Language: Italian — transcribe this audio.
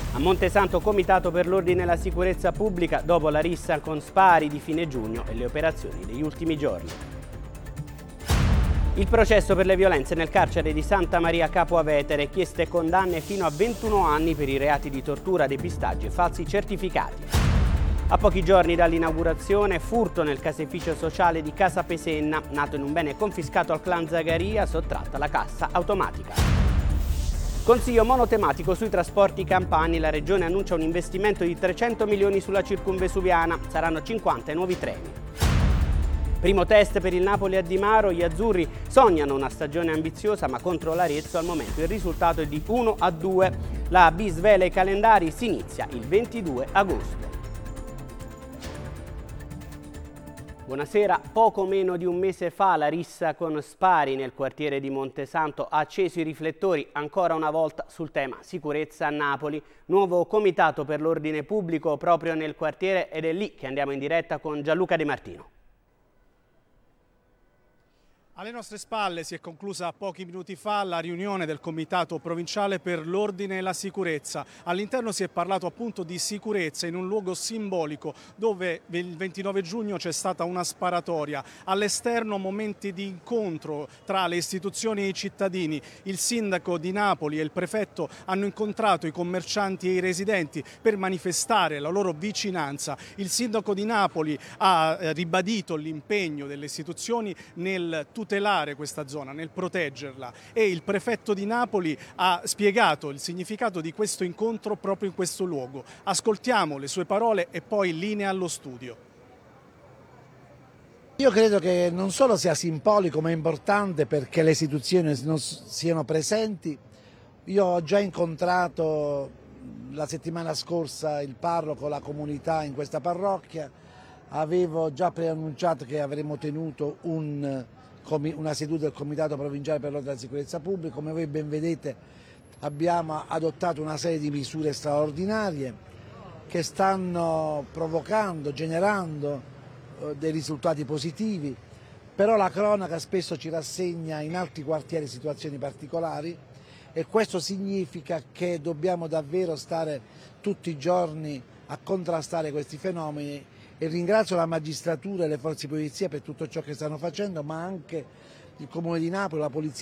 A Montesanto comitato per l'ordine e la sicurezza pubblica dopo la rissa con Spari di fine giugno e le operazioni degli ultimi giorni. Il processo per le violenze nel carcere di Santa Maria Capua Vetere, chieste condanne fino a 21 anni per i reati di tortura, depistaggio e falsi certificati. A pochi giorni dall'inaugurazione, furto nel caseificio sociale di Casa Pesenna, nato in un bene confiscato al clan Zagaria, sottratta la cassa automatica. Consiglio monotematico sui trasporti campani, la Regione annuncia un investimento di 300 milioni sulla circumvesuviana, saranno 50 i nuovi treni. Primo test per il Napoli a Di Maro, gli azzurri sognano una stagione ambiziosa ma contro l'Arezzo al momento il risultato è di 1-2. La B svela i calendari, si inizia il 22 agosto. Buonasera, poco meno di un mese fa la rissa con Spari nel quartiere di Montesanto ha acceso i riflettori ancora una volta sul tema sicurezza a Napoli. Nuovo comitato per l'ordine pubblico proprio nel quartiere ed è lì che andiamo in diretta con Gianluca De Martino. Alle nostre spalle si è conclusa pochi minuti fa la riunione del Comitato Provinciale per l'Ordine e la Sicurezza. All'interno si è parlato appunto di sicurezza in un luogo simbolico dove il 29 giugno c'è stata una sparatoria. All'esterno momenti di incontro tra le istituzioni e i cittadini. Il sindaco di Napoli e il prefetto hanno incontrato i commercianti e i residenti per manifestare la loro vicinanza. Il sindaco di Napoli ha ribadito l'impegno delle istituzioni nel tutelare questa zona, nel proteggerla, e il prefetto di Napoli ha spiegato il significato di questo incontro proprio in questo luogo. Ascoltiamo le sue parole e poi linea allo studio. Io credo che non solo sia simbolico ma importante perché le istituzioni siano presenti. Io ho già incontrato la settimana scorsa il parroco, la comunità in questa parrocchia, avevo già preannunciato che avremmo tenuto una seduta del Comitato Provinciale per l'Ordine e la Sicurezza Pubblica. Come voi ben vedete abbiamo adottato una serie di misure straordinarie che stanno provocando, generando dei risultati positivi, però la cronaca spesso ci rassegna in altri quartieri situazioni particolari e questo significa che dobbiamo davvero stare tutti i giorni a contrastare questi fenomeni. E ringrazio la magistratura e le forze di polizia per tutto ciò che stanno facendo, ma anche il Comune di Napoli, la Polizia